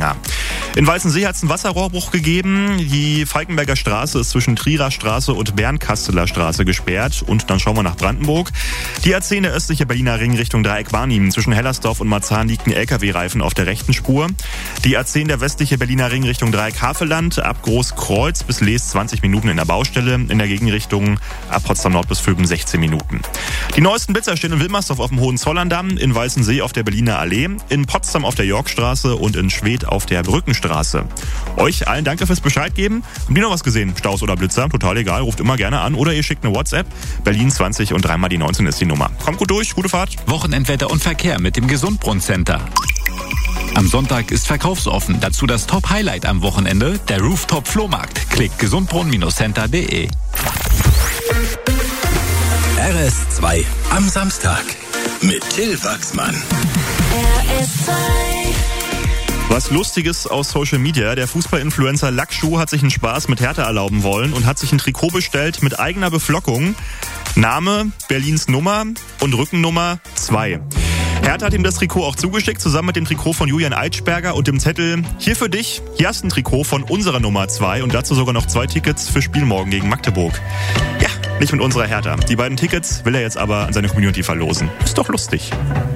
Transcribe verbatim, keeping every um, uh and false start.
länger. In Weißensee hat es einen Wasserrohrbruch gegeben. Die Falkenberger Straße ist zwischen Trierer Straße und Bernkasteler Straße gesperrt. Und dann schauen wir nach Brandenburg. Die A zehn der östliche Berliner Ring Richtung Dreieck-Barnim. Zwischen Hellersdorf und Marzahn liegt ein L K W-Reifen auf der rechten Spur. Die A zehn der westliche Berliner Ring Richtung Dreieck-Havelland. Ab Großkreuz bis Lees zwanzig Minuten in der Baustelle. In der Gegenrichtung ab Potsdam Nord bis Vöben sechzehn Minuten. Die neuesten Blitzer stehen in Wilmersdorf auf dem Hohenzollern-Damm, in Weißensee auf der Berliner Allee, in Potsdam auf der Yorkstraße und in Schwedt auf der Brückenstraße. Euch allen danke fürs Bescheid geben. Habt ihr noch was gesehen? Staus oder Blitzer? Total egal. Ruft immer gerne an oder ihr schickt eine WhatsApp. Berlin zwanzig und dreimal die neunzehn ist die Nummer. Kommt gut durch, gute Fahrt. Wochenendwetter und Verkehr mit dem Gesundbrunnen-Center. Am Sonntag ist verkaufsoffen. Dazu das Top-Highlight am Wochenende, der Rooftop-Flohmarkt. Klickt gesundbrunnen Center punkt de. R S zwei am Samstag mit Till Wachsmann. R S zwei. Was Lustiges aus Social Media. Der Fußballinfluencer Lackschuh hat sich einen Spaß mit Hertha erlauben wollen und hat sich ein Trikot bestellt mit eigener Beflockung. Name, Berlins Nummer und Rückennummer zwei. Hertha hat ihm das Trikot auch zugeschickt, zusammen mit dem Trikot von Julian Eitschberger und dem Zettel: Hier für dich, hier hast ein Trikot von unserer Nummer zwei und dazu sogar noch zwei Tickets für Spiel morgen gegen Magdeburg. Ja, nicht mit unserer Hertha. Die beiden Tickets will er jetzt aber an seine Community verlosen. Ist doch lustig.